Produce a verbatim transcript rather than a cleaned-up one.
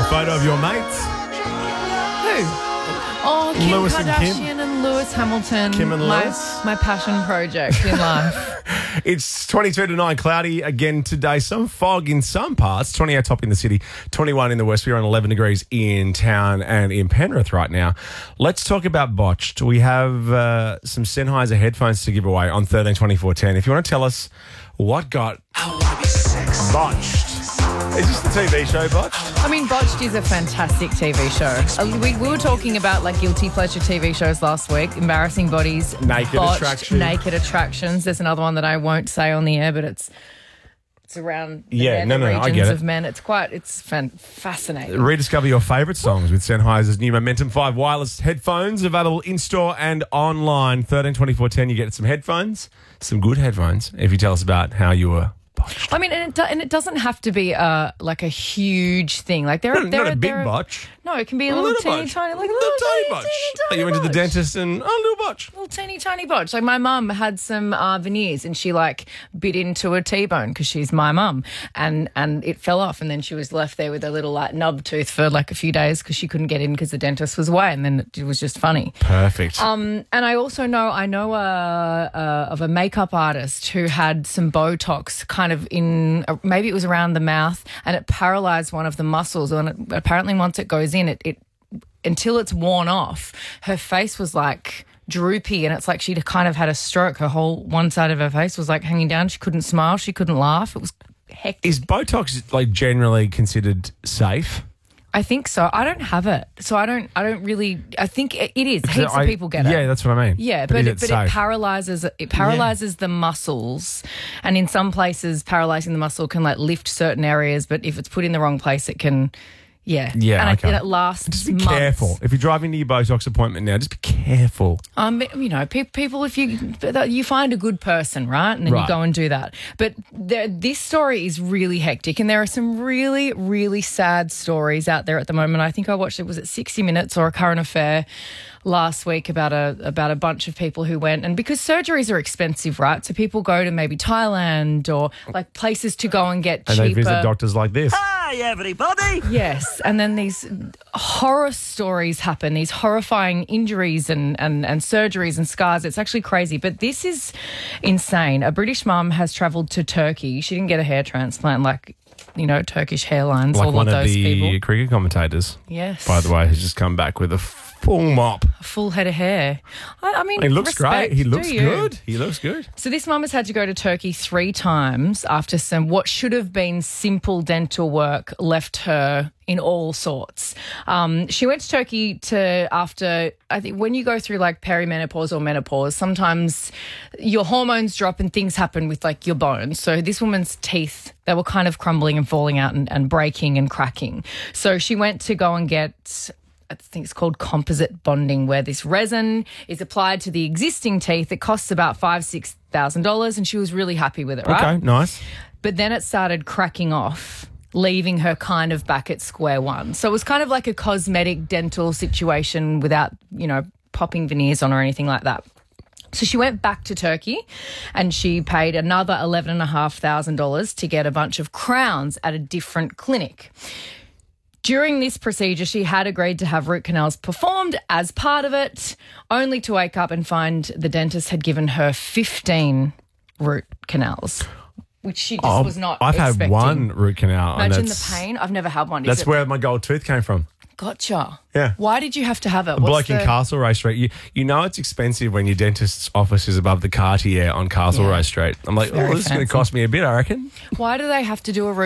photo of your mates. Who? Oh, Kim Lewis and Kardashian Kim. and, Lewis Hamilton. Kim and my, Lewis. My passion project in life. It's twenty-two to nine, cloudy again today. Some fog in some parts. twenty-eight top in the city, twenty-one in the west. We're on eleven degrees in town and in Penrith right now. Let's talk about Botched. We have uh, some Sennheiser headphones to give away on thirteen twenty-four ten. If you want to tell us what got botched. Is this the T V show, Botched? I mean, Botched is a fantastic T V show. Uh, We, we were talking about like guilty pleasure T V shows last week. Embarrassing Bodies, Naked Botched, Attraction. Naked Attractions. There's another one that I won't say on the air, but it's it's around the Yeah, nether no, no, no, I regions get it. of men. It's quite, it's fan, fascinating. Rediscover your favourite songs with Sennheiser's new Momentum five wireless headphones, available in-store and online. thirteen twenty-four ten, you get some headphones, some good headphones, if you tell us about how you were botched. I mean, and it, do, and it doesn't have to be uh, like a huge thing. Like there, are Not, there not are, a big there are- botch. No, it can be a, A little, little teeny botch. tiny, like a little little tiny teeny, botch. teeny, tiny You went to the botch. dentist and, oh, little botch. Little teeny tiny botch. Like my mum had some uh, veneers and she like bit into a T-bone because she's my mum, and and it fell off, and then she was left there with a little like nub tooth for like a few days because she couldn't get in because the dentist was away, and then it was just funny. Perfect. Um, and I also know I know uh, uh, of a makeup artist who had some Botox kind of in uh, maybe it was around the mouth, and it paralyzed one of the muscles. And it, apparently, once it goes in, it, it until it's worn off, her face was like droopy, and it's like she'd kind of had a stroke. Her whole one side of her face was like hanging down. She couldn't smile. She couldn't laugh. It was hectic. Is Botox like generally considered safe? I think so. I don't have it, so I don't. I don't really. I think it, it is. Heaps I- of people get it. Yeah, that's what I mean. Yeah, but, but, is it, it but safe? it paralyzes it paralyzes the muscles, and in some places, paralyzing the muscle can like lift certain areas. But if it's put in the wrong place, it can, yeah, Yeah, and, okay. I, and it lasts. Just be months. careful. If you're driving to your Botox appointment now, just be careful. Um, you know, pe- people, if you you find a good person, right, and then Right. you go and do that. But there, this story is really hectic, and there are some really, really sad stories out there at the moment. I think I watched it was it sixty minutes or a Current Affair last week about a about a bunch of people who went, and because surgeries are expensive, right? So people go to maybe Thailand or like places to go and get And cheaper. they visit doctors like this. Hi, everybody. Yes, and then these horror stories happen, these horrifying injuries and, and, and surgeries and scars. It's actually crazy, but this is insane. A British mum has travelled to Turkey. She didn't get a hair transplant like, you know, Turkish hairlines, Like all one of of those the people. cricket commentators, Yes. by the way, has just come back with a full mop. A full head of hair. I, I mean, He looks respect, great. He do looks you? good. He looks good. So this mum has had to go to Turkey three times after some what should have been simple dental work left her in all sorts. Um, she went to Turkey to after, I think when you go through like perimenopause or menopause, sometimes your hormones drop and things happen with like your bones. So this woman's teeth, they were kind of crumbling and falling out and, and breaking and cracking. So she went to go and get, I think it's called composite bonding, where this resin is applied to the existing teeth. It costs about five, six thousand dollars, and she was really happy with it, right? Okay, nice. But then it started cracking off, leaving her kind of back at square one. So it was kind of like a cosmetic dental situation without, you know, popping veneers on or anything like that. So she went back to Turkey and she paid another eleven thousand five hundred dollars to get a bunch of crowns at a different clinic. During this procedure, she had agreed to have root canals performed as part of it, only to wake up and find the dentist had given her fifteen root canals, which she just Oh, was not I've expecting. had one root canal. and Imagine the that's- pain. I've never had one. Is That's it- where my gold tooth came from. Gotcha. Yeah. Why did you have to have it? A bloke in the- Castlereagh Street. You you know it's expensive when your dentist's office is above the Cartier on Castlereagh Yeah. Street. I'm like, Very oh, this is going to fancy. cost me a bit, I reckon. Why do they have to do a root